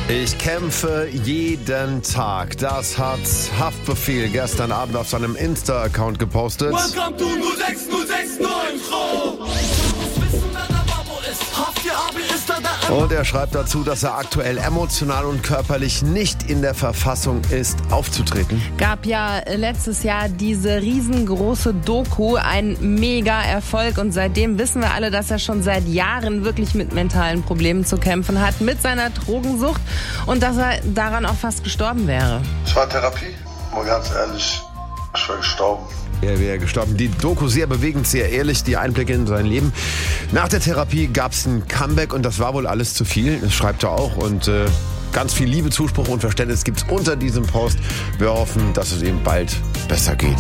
Ich kämpfe jeden Tag. Das hat Haftbefehl gestern Abend auf seinem Insta-Account gepostet. Welcome to 06069 Frau. Und er schreibt dazu, dass er aktuell emotional und körperlich nicht in der Verfassung ist, aufzutreten. Gab ja letztes Jahr diese riesengroße Doku, ein Mega-Erfolg. Und seitdem wissen wir alle, dass er schon seit Jahren wirklich mit mentalen Problemen zu kämpfen hat, mit seiner Drogensucht und dass er daran auch fast gestorben wäre. Es war Therapie, mal ganz ehrlich, ich war gestorben. Er wäre gestorben. Die Doku sehr bewegend, sehr ehrlich, die Einblicke in sein Leben. Nach der Therapie gab es ein Comeback und das war wohl alles zu viel. Das schreibt er auch und ganz viel Liebe, Zuspruch und Verständnis gibt's unter diesem Post. Wir hoffen, dass es ihm bald besser geht.